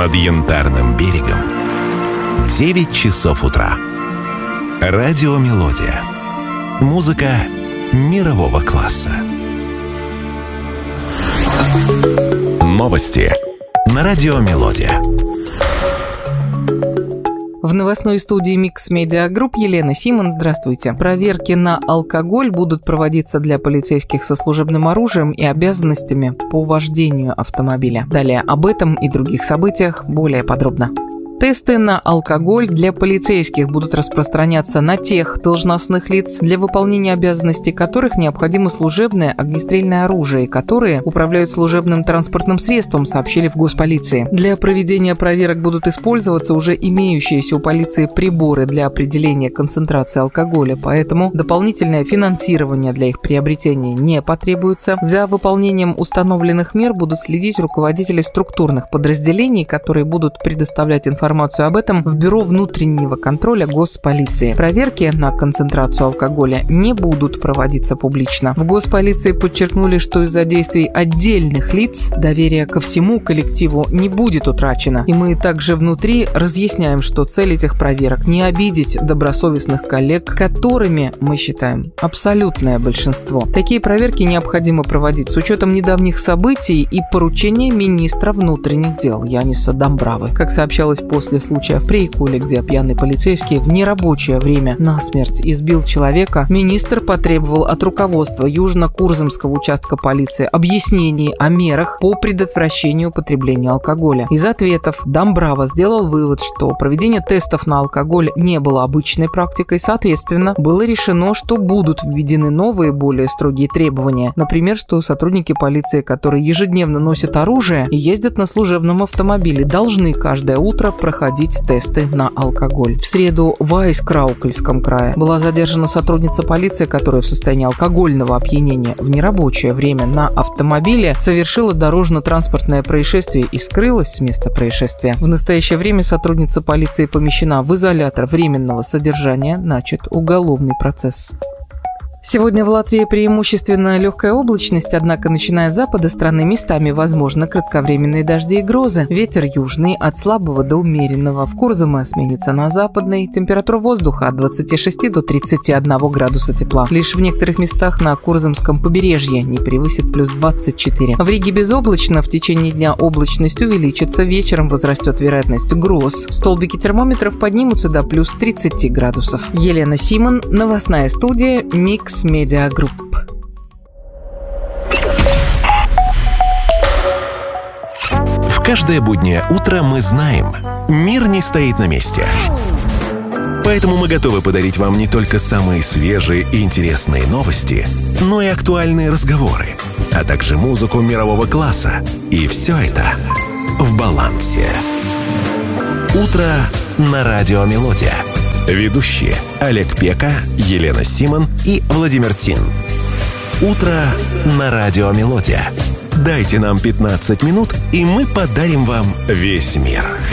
над Янтарным берегом 9 часов утра. Радио «Мелодия». Музыка мирового класса. Новости на радио «Мелодия». В новостной студии Mix Media Group Елена Симон. Здравствуйте. Проверки на алкоголь будут проводиться для полицейских со служебным оружием и обязанностями по вождению автомобиля. Далее об этом и других событиях более подробно. Тесты на алкоголь для полицейских будут распространяться на тех должностных лиц, для выполнения обязанностей которых необходимо служебное огнестрельное оружие, которые управляют служебным транспортным средством, сообщили в Госполиции. Для проведения проверок будут использоваться уже имеющиеся у полиции приборы для определения концентрации алкоголя, поэтому дополнительное финансирование для их приобретения не потребуется. За выполнением установленных мер будут следить руководители структурных подразделений, которые будут предоставлять информацию об этом в Бюро внутреннего контроля Госполиции. Проверки на концентрацию алкоголя не будут проводиться публично. В Госполиции подчеркнули, что из-за действий отдельных лиц доверие ко всему коллективу не будет утрачено. И мы также внутри разъясняем, что цель этих проверок – не обидеть добросовестных коллег, которыми мы считаем абсолютное большинство. Такие проверки необходимо проводить с учетом недавних событий и поручения министра внутренних дел Яниса Домбравы. Как сообщалось после случая в Приикуле, где пьяный полицейский в нерабочее время насмерть избил человека, министр потребовал от руководства Южно-Курзамского участка полиции объяснений о мерах по предотвращению употребления алкоголя. Из ответов Домбрава сделал вывод, что проведение тестов на алкоголь не было обычной практикой, соответственно, было решено, что будут введены новые, более строгие требования. Например, что сотрудники полиции, которые ежедневно носят оружие и ездят на служебном автомобиле, должны каждое утро проходить тесты на алкоголь. В среду в Айскраукельском крае была задержана сотрудница полиции, которая в состоянии алкогольного опьянения в нерабочее время на автомобиле совершила дорожно-транспортное происшествие и скрылась с места происшествия. В настоящее время сотрудница полиции помещена в изолятор временного содержания, начат уголовный процесс. Сегодня в Латвии преимущественно легкая облачность, однако, начиная с запада страны, местами возможны кратковременные дожди и грозы. Ветер южный от слабого до умеренного. В Курзаме сменится на западный. Температура воздуха от 26 до 31 градуса тепла. Лишь в некоторых местах на Курзамском побережье не превысит плюс 24. В Риге безоблачно. В течение дня облачность увеличится. Вечером возрастет вероятность гроз. Столбики термометров поднимутся до плюс 30 градусов. Елена Симон, новостная студия Mix Media Group. В каждое буднее утро мы знаем, мир не стоит на месте. Поэтому мы готовы подарить вам не только самые свежие и интересные новости, но и актуальные разговоры, а также музыку мирового класса. И все это в балансе. Утро на радио «Мелодия». Ведущие Олег Пека, Елена Симон и Владимир Тин. Утро на радио «Мелодия». Дайте нам 15 минут, и мы подарим вам весь мир.